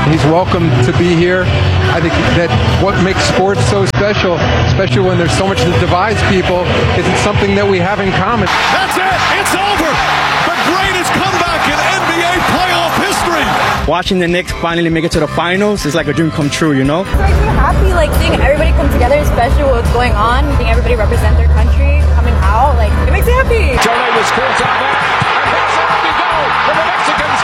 He's welcome to be here. I think that what makes sports so special, especially when there's so much that divides people, is it's something that we have in common. That's it. It's over. The greatest comeback in NBA playoff history. Watching the Knicks finally make it to the finals is like a dream come true, you know? It makes me happy, seeing everybody come together, especially what's going on, seeing everybody represent their country, coming out, it makes me happy. Chole was caught up there, and that's a big goal for the Mexicans.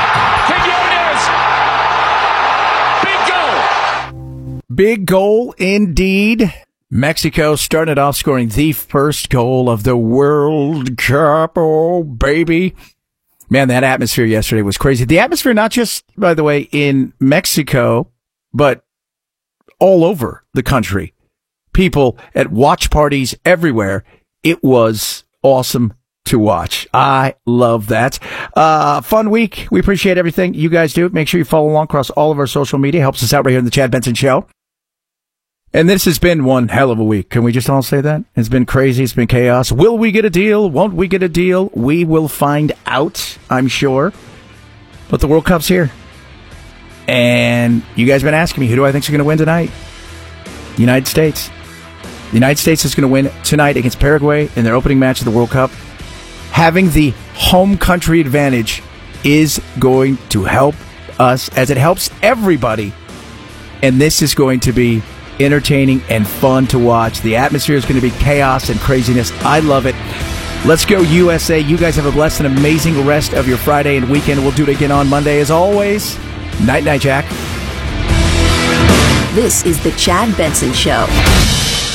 Quinones. Big goal. Big goal indeed. Mexico started off scoring the first goal of the World Cup. Oh, baby. Man, that atmosphere yesterday was crazy. The atmosphere, not just, by the way, in Mexico, but all over the country. People at watch parties everywhere. It was awesome to watch. I love that. Fun week. We appreciate everything you guys do. Make sure you follow along across all of our social media. Helps us out right here in the Chad Benson Show. And this has been one hell of a week. Can we just all say that? It's been crazy. It's been chaos. Will we get a deal? Won't we get a deal? We will find out, I'm sure. But the World Cup's here. And you guys have been asking me, who do I think is going to win tonight? The United States. The United States is going to win tonight against Paraguay in their opening match of the World Cup. Having the home country advantage is going to help us, as it helps everybody. And this is going to be entertaining and fun to watch. The atmosphere is going to be chaos and craziness. I love it. Let's go USA. You guys have a blessed and amazing rest of your Friday and weekend. We'll do it again on Monday as always. Night, Jack. This is the Chad Benson Show.